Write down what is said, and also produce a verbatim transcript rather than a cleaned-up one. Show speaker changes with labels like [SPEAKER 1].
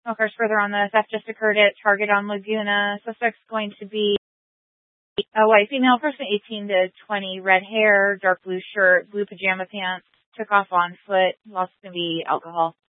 [SPEAKER 1] cars further on. The theft just occurred at Target on Laguna. Suspect's going to be a white female person, eighteen to twenty, red hair, dark blue shirt, blue pajama pants, took off on foot. Lost going to be alcohol.